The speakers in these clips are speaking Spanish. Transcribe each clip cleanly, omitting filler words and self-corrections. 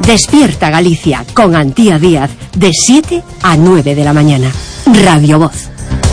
Despierta Galicia con Antía Díaz de 7 a 9 de la mañana. Radio Voz.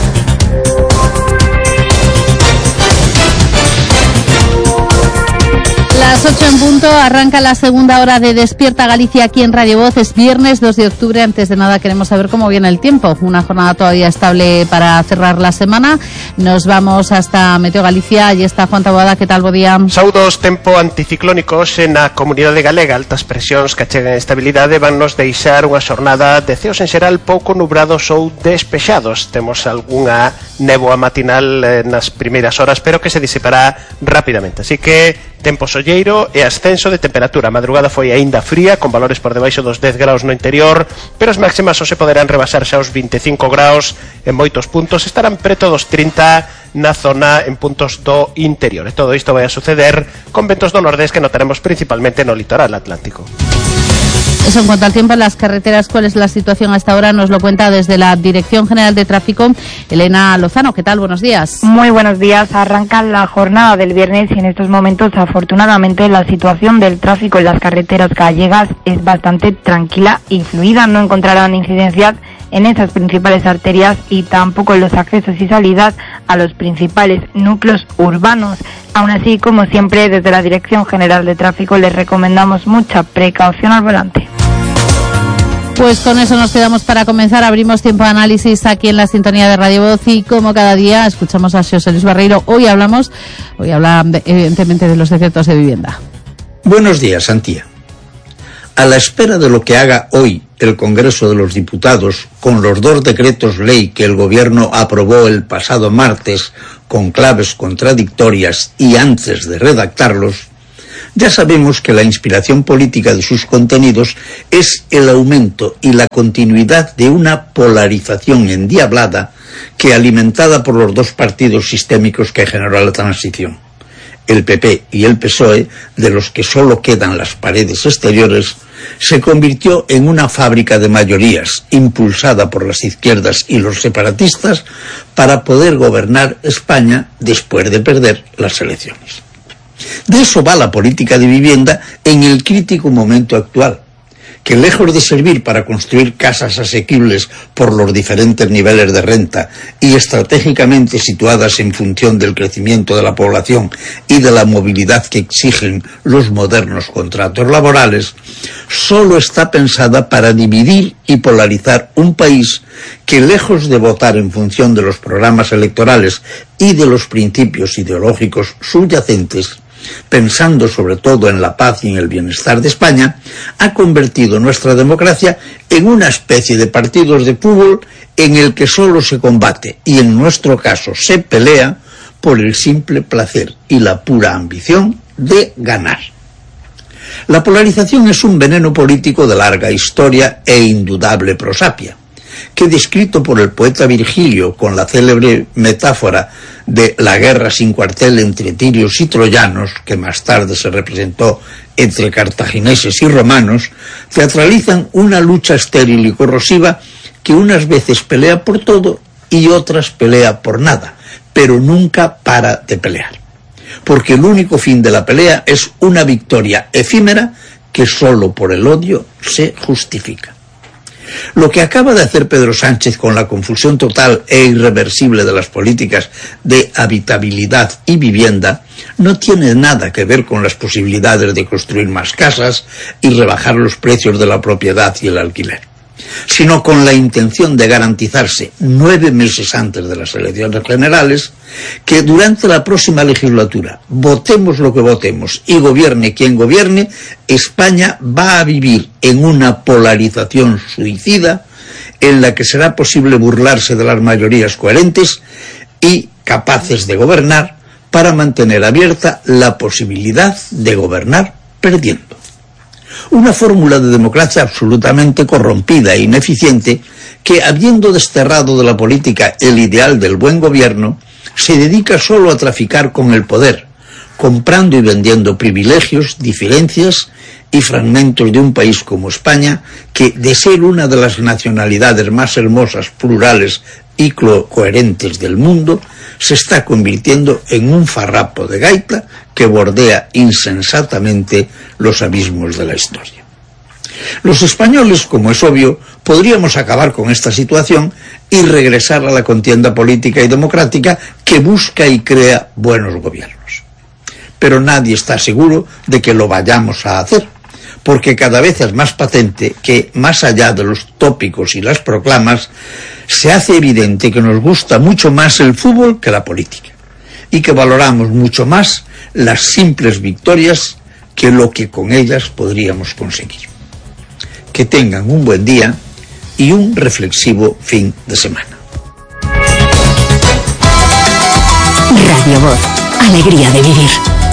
Las 8 en punto, arranca la segunda hora de Despierta Galicia aquí en Radio Voz. Es viernes 2 de octubre. Antes de nada queremos saber cómo viene el tiempo. Una jornada todavía estable para cerrar la semana. Nos vamos hasta Meteo Galicia. Allí está Juan Taboada. ¿Qué tal, bo día? Saudos tempo anticiclónicos na comunidade galega. Altas presións que achegan estabilidade van nos deixar unha xornada de ceos en xeral pouco nubrados ou despexados. Temos algunha néboa matinal nas primeiras horas, pero que se disipará rapidamente. Así que tempo solleiro e ascenso de temperatura. A madrugada foi aínda fría, con valores por debaixo dos 10 graus no interior, pero as máximas se poderán rebasar xa os 25 graus en moitos puntos, estarán preto dos 30 na zona en puntos do interior. E todo isto vai a suceder con ventos do nordés que notaremos principalmente no litoral atlántico. Eso en cuanto al tiempo en las carreteras. ¿Cuál es la situación hasta ahora? Nos lo cuenta desde la Dirección General de Tráfico Elena Lozano. ¿Qué tal? Buenos días. Muy buenos días. Arranca la jornada del viernes y en estos momentos, afortunadamente, la situación del tráfico en las carreteras gallegas es bastante tranquila y fluida. No encontrarán incidencias en esas principales arterias y tampoco en los accesos y salidas a los principales núcleos urbanos. Aún así, como siempre, desde la Dirección General de Tráfico les recomendamos mucha precaución al volante. Pues con eso nos quedamos para comenzar. Abrimos tiempo de análisis aquí en la sintonía de Radio Voz y como cada día escuchamos a Xosé Luis Barreiro. Hoy habla evidentemente de los decretos de vivienda. Buenos días, Antía. A la espera de lo que haga hoy el Congreso de los Diputados con los 2 decretos ley que el Gobierno aprobó el pasado martes con claves contradictorias y antes de redactarlos, ya sabemos que la inspiración política de sus contenidos es el aumento y la continuidad de una polarización endiablada que, alimentada por los 2 partidos sistémicos que generó la transición, el PP y el PSOE, de los que solo quedan las paredes exteriores, se convirtió en una fábrica de mayorías impulsada por las izquierdas y los separatistas para poder gobernar España después de perder las elecciones. De eso va la política de vivienda en el crítico momento actual, que lejos de servir para construir casas asequibles por los diferentes niveles de renta y estratégicamente situadas en función del crecimiento de la población y de la movilidad que exigen los modernos contratos laborales, solo está pensada para dividir y polarizar un país que, lejos de votar en función de los programas electorales y de los principios ideológicos subyacentes, pensando sobre todo en la paz y en el bienestar de España, ha convertido nuestra democracia en una especie de partidos de fútbol en el que solo se combate, y en nuestro caso se pelea, por el simple placer y la pura ambición de ganar. La polarización es un veneno político de larga historia e indudable prosapia, que, descrito por el poeta Virgilio con la célebre metáfora de la guerra sin cuartel entre tirios y troyanos, que más tarde se representó entre cartagineses y romanos, teatralizan una lucha estéril y corrosiva que unas veces pelea por todo y otras pelea por nada, pero nunca para de pelear. Porque el único fin de la pelea es una victoria efímera que solo por el odio se justifica. Lo que acaba de hacer Pedro Sánchez con la confusión total e irreversible de las políticas de habitabilidad y vivienda no tiene nada que ver con las posibilidades de construir más casas y rebajar los precios de la propiedad y el alquiler, sino con la intención de garantizarse 9 meses antes de las elecciones generales que durante la próxima legislatura, votemos lo que votemos y gobierne quien gobierne, España va a vivir en una polarización suicida en la que será posible burlarse de las mayorías coherentes y capaces de gobernar para mantener abierta la posibilidad de gobernar perdiendo. Una fórmula de democracia absolutamente corrompida e ineficiente que, habiendo desterrado de la política el ideal del buen gobierno, se dedica solo a traficar con el poder, comprando y vendiendo privilegios, diferencias y fragmentos de un país como España, que, de ser una de las nacionalidades más hermosas, plurales y coherentes del mundo, se está convirtiendo en un farrapo de gaita que bordea insensatamente los abismos de la historia. Los españoles, como es obvio, podríamos acabar con esta situación y regresar a la contienda política y democrática que busca y crea buenos gobiernos. Pero nadie está seguro de que lo vayamos a hacer, porque cada vez es más patente que, más allá de los tópicos y las proclamas, se hace evidente que nos gusta mucho más el fútbol que la política, y que valoramos mucho más las simples victorias que lo que con ellas podríamos conseguir. Que tengan un buen día y un reflexivo fin de semana. Radio Voz, alegría de vivir.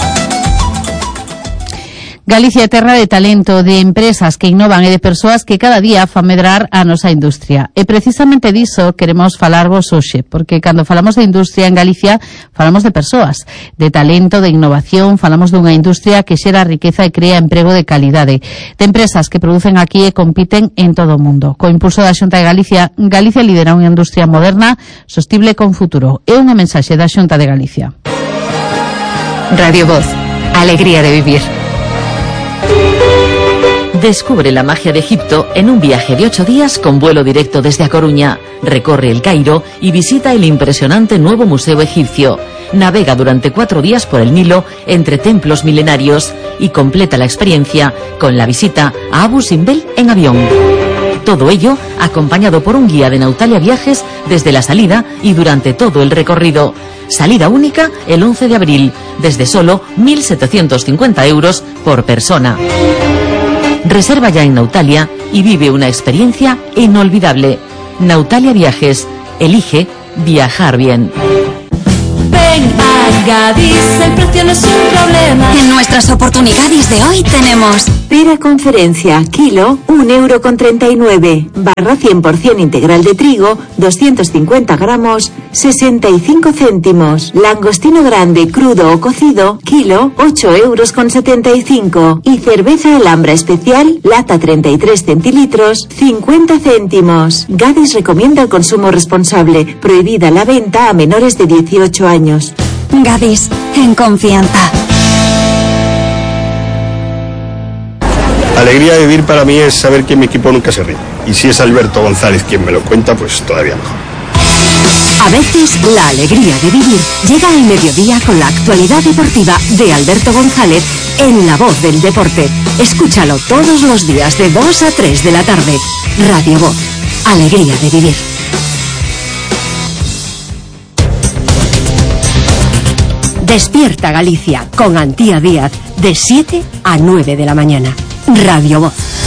Galicia é terra de talento, de empresas que innovan e de persoas que cada día fan medrar a nosa industria. E precisamente diso queremos falarvos hoxe, porque cando falamos de industria en Galicia, falamos de persoas, de talento, de innovación, falamos dunha industria que xera riqueza e crea emprego de calidade, de empresas que producen aquí e compiten en todo o mundo. Co impulso da Xunta de Galicia, Galicia lidera unha industria moderna, sostible con futuro. É unha mensaxe da Xunta de Galicia. Radio Voz, alegría de vivir. Descubre la magia de Egipto en un viaje de 8 días con vuelo directo desde A Coruña. Recorre el Cairo y visita el impresionante nuevo museo egipcio. Navega durante 4 días por el Nilo entre templos milenarios y completa la experiencia con la visita a Abu Simbel en avión. Todo ello acompañado por un guía de Nautalia Viajes desde la salida y durante todo el recorrido. Salida única el 11 de abril, desde solo 1.750 euros por persona. Reserva ya en Nautalia y vive una experiencia inolvidable. Nautalia Viajes. Elige viajar bien. Ven a Gadis, el precio no es un problema. En nuestras oportunidades de hoy tenemos pera conferencia, kilo, 1,39 €, barra 100% integral de trigo, 250 gramos, 65 céntimos, langostino grande, crudo o cocido, kilo, 8,75 € y cerveza Alhambra especial, lata 33 centilitros, 50 céntimos. Gadis recomienda el consumo responsable, prohibida la venta a menores de 18 años. Gadis, en confianza. Alegría de vivir para mí es saber que mi equipo nunca se rinde. Y si es Alberto González quien me lo cuenta, pues todavía mejor. A veces, la alegría de vivir llega al mediodía con la actualidad deportiva de Alberto González en La Voz del Deporte. Escúchalo todos los días de 2 a 3 de la tarde. Radio Voz, alegría de vivir. Despierta Galicia con Antía Díaz de 7 a 9 de la mañana. Radio Voz.